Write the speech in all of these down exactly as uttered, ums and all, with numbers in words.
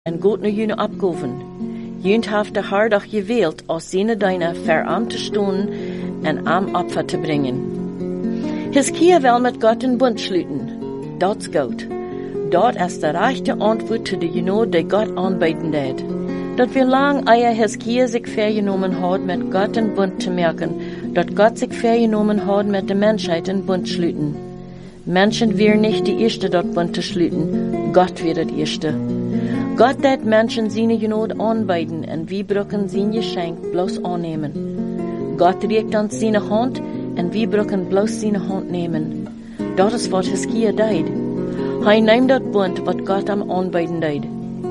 en God nu jene abgeven. Junt heeft de Heer doch gewählt, aus seine deine verarm te stonen en am Opfer te bringen. Hiskia will mit Gott in Bund schluten. Dot's gut. Dort ist der rechte Antwort zu der Genot, die Gott anbieten deed. Dat wie lang eier Hiskia sich vergenommen hat, mit Gott in Bund zu merken, dat Gott sich vergenommen hat, mit der Menschheit in Bund schluten. Menschen wären nicht die Erste, dort Bund zu schluten. Gott wird das Erste. Gott dat Menschen seine Genot anbieten, und wir brücken sein Geschenk bloß annehmen. Gott reicht uns seine Hand, und wir brücken bloß seine Hand nehmen. Das ist, was Hiskia deed. Hij nimmt dat Bund, wat Gott am anbieten deed.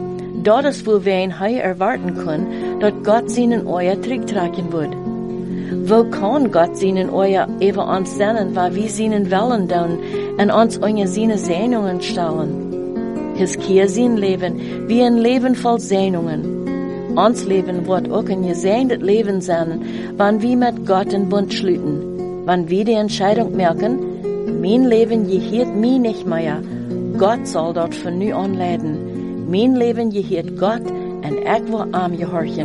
Dat is wo wen hij erwarten kann, dat Gott seinen Euer terugtrekken wird. Wo kann Gott seinen Euer even uns senden, weil wir seinen Willen tun und uns unter seine Sehnungen stellen? Hiskia sein Leben wie ein Leben voll Sehnungen. Uns Leben wird auch ein gesegntes Leben sein, wenn wir mit Gott in Bund schluten. Wenn wir die Entscheidung merken, mein Leben gehört mir nicht mehr, Gott soll dort von nu an leiden. Mein Leben gehört Gott und ich will am gehorchen.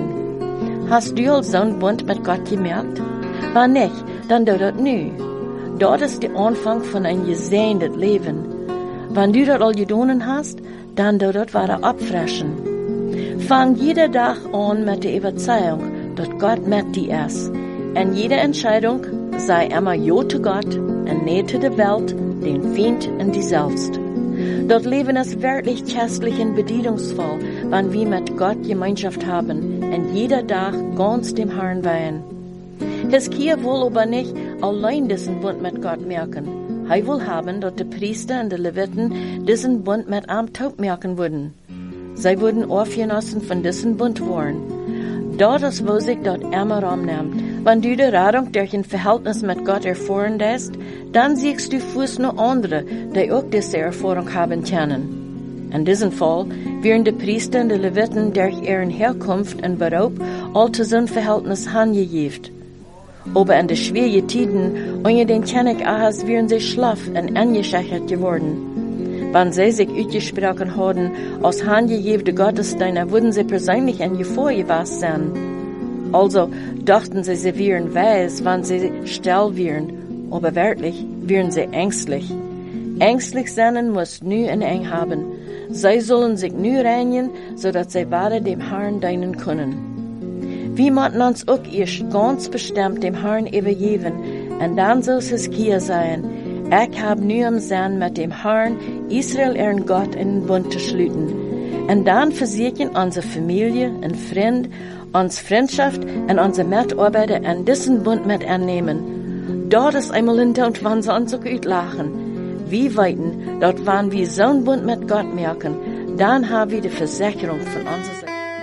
Hast du als zo'n Bund mit Gott gemerkt? Wenn nicht, dann tu das nu. Dort ist der Anfang von ein gesegnetes Leben. Wenn du das all gedonen hast, dann tu das weiter abfrischen. Fang jeder Tag an mit der Überzeugung, dass Gott mit dir ist. Und jede Entscheidung sei immer ja zu Gott und nee zu der Welt, den Feind und die selbst. Dort Leben ist wirklich köstlich und bedienungsvoll, wenn wir mit Gott Gemeinschaft haben und jeder Tag ganz dem Herrn weihen. Hiskia will aber nicht allein diesen Bund mit Gott merken. Er will haben, dass die Priester und die Leviten diesen Bund mit ihm taub merken würden. Sie würden aufgenossen von diesem Bund worden. Dort ist, wo sich dort immer annimmt. Wenn du die Rettung durch ein Verhältnis mit Gott erfahren lässt, dann siehst du Fuß noch andere, die auch diese Erfahrung haben können. In diesem Fall wären die Priester und die Leviten durch ihren Herkunft und Beruf all zu so einem Verhältnis hingegeben. Aber in den schwierigen Zeiten unter den König Ahas wären sie schlaff und angeschüchtert geworden. Wenn sie sich ausgesprochen haben, aus handgegebene Gottesdienste, würden sie persönlich in Gefahr gewesen sein. Also dachten sie, sie wären weise, wenn sie still wären, aber wirklich wären sie ängstlich. Ängstlich sein muss nu ein Eng haben. Sie sollen sich nu reinigen, sodass sie beide dem Herrn dienen können. Wir müssen uns auch erst ganz bestimmt dem Herrn übergeben, und dann soll es Hiskia sein. Ich habe nu im Sinn, mit dem Herrn, Israel, ihren Gott, in den Bund zu schluten. Und dann versichern unsere Familie und Freunde, unsere Freundschaft und unsere Mitarbeiter an diesen Bund mit annehmen. Dort ist einmal in und wann sie uns auch utlachen. Wir weiten, dort wann wir so einen Bund mit Gott merken, dann haben wir die Versicherung von unserer Seite.